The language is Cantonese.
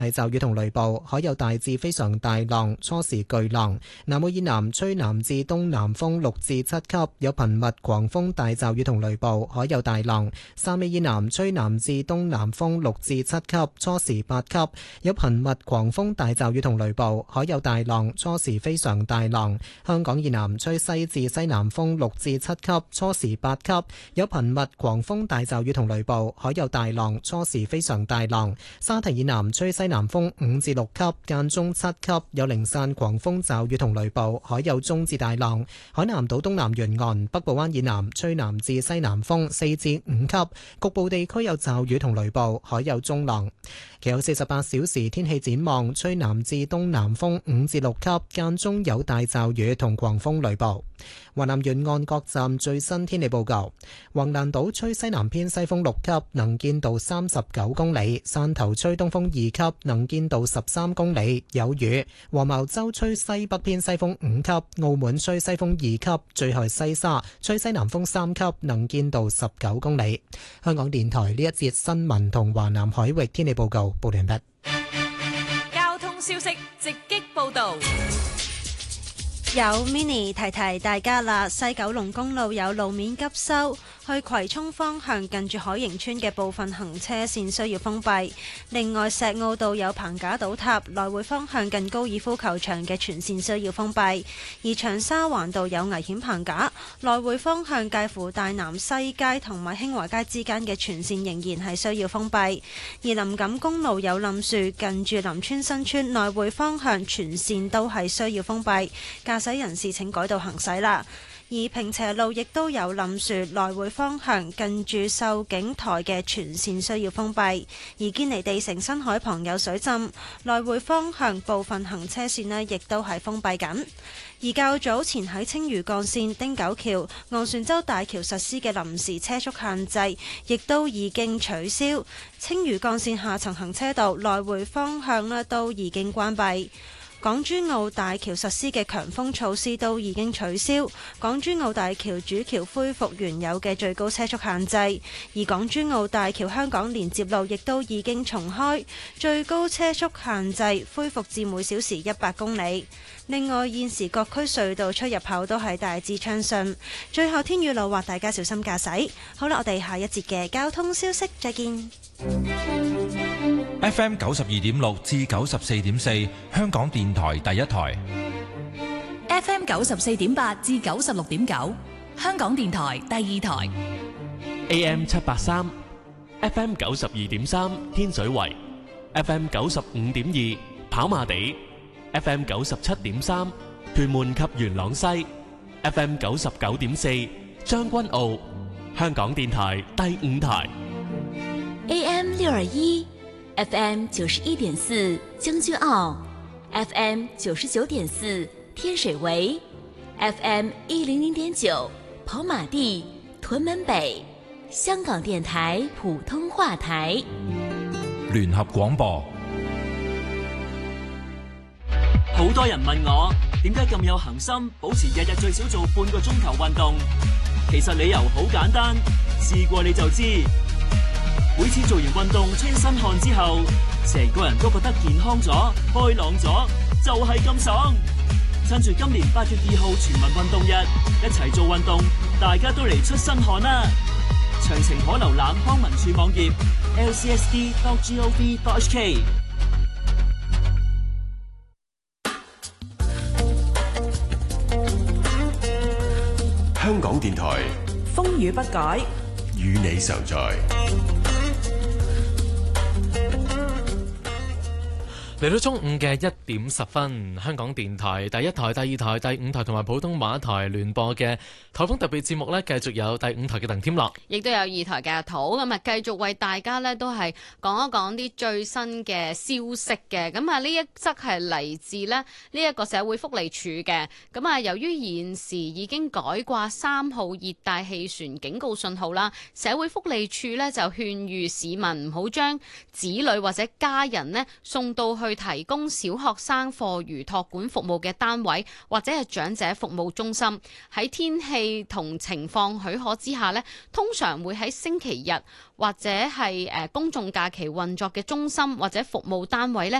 大驟雨同雷暴，海有大至非常大浪，初時巨浪。南澳以南吹南至東南風6至7級，有頻密狂風大驟雨同雷暴，海有大浪。汕尾以南吹南至東南風6至7級，初時8級，有頻密狂風大驟雨同雷暴，海有大浪，初時非常大浪。香港以南吹西至西南風6至7級，初時8級，有頻密狂風大驟雨同雷暴，海有大浪，初時非常大浪。沙堤以南吹西南風5至6級，間中7級，有零散狂風驟雨同雷暴，海有中至大浪。海南島東南沿岸北部灣以南吹南至西南風4至5級，局部地區有驟雨同雷暴，海有中浪。其後48小時天氣展望，吹南至東南風5至6級，間中有大驟雨同狂風雷暴。華南沿岸各站最新天氣報告：橫瀾島吹西南偏西風6級，能見度39公里；汕頭吹東風2級，能見度13公里，有雨；黃茅洲吹西北偏西風5級，澳門吹西風2級，最後西沙吹西南風3級，能見度19公里。香港電台呢一節新聞同華南海域天氣報告報完畢。 交通消息直擊報道。 有 Mini 提提大家啦，西九龍公路有路面急修，去葵涌方向近住海盈村嘅部分行車線需要封閉。另外，石澳道有棚架倒塌，來回方向近高爾夫球場嘅全線需要封閉。而長沙灣道有危險棚架，來回方向介乎大南西街同埋興華街之間嘅全線仍然係需要封閉。而林錦公路有冧樹，近住林村新村來回方向全線都係需要封閉。駕駛人士請改道行駛啦。而坪輋路亦都有冧樹，來回方向近住秀景台嘅全線需要封閉。而堅尼地城新海旁有水浸，來回方向部分行車線呢亦都係封閉緊。而較早前喺青嶼幹線汀九橋昂船洲大橋實施嘅臨時車速限制，亦都已經取消。青嶼幹線下層行車道來回方向呢都已經關閉。港珠澳大橋實施嘅強風措施都已經取消，港珠澳大橋主橋恢復原有嘅最高車速限制，而港珠澳大橋香港連接路亦都已經重開，最高車速限制恢復至每小時100公里。另外，現時各區隧道出入口都係大致暢順。最後天雨路滑，大家小心駕駛。好啦，我哋下一節嘅交通消息再見。 FM 92.6至94.4，香港電台第一台。 FM 94.8至96.9，香港電台第二台。 AM 783 FM 92.3，天水圍 FM 95.2，跑馬地 FM 97.3，屯門及元朗西 FM 99.4，將軍澳，香港電台第五台。 AM 621 FM 91.4，將軍澳 FM 99.4，天水圍 FM 100.9，跑馬地，屯門北，香港電台普通話台。 聯合廣播。 好多人問我點解咁有恆心保持日日最少做半個鐘頭運動，其實理由好簡單，試過你就知。每次做完運動出一身汗之後，成個人都覺得健康咗、開朗咗，就係咁爽。趁住今年8月2號全民運動日，一齊做運動，大家都嚟出身汗啦！詳情可瀏覽康文署網頁 lcsd.gov.hk。 香港電台風雨不改， 與你常在。 嚟到中午嘅1:10，香港電台第一台、第二台、第五台同埋普通話台聯播嘅颱風特別節目呢，繼續有第五台嘅鄧添樂， 亦都有2台嘅阿土，咁啊繼續為大家呢都係講一講啲最新嘅消息嘅。咁啊呢一則係嚟自呢一個社會福利署嘅。咁啊由於現時已經改掛3號熱帶氣旋警告信號啦，社會福利署呢就勸喻市民唔好將子女或者家人呢送到去去提供小學生課餘託管服務嘅單位或者係長者服務中心，喺天氣同情況許可之下呢，通常會喺星期日或者係公眾假期運作嘅中心或者服務單位呢，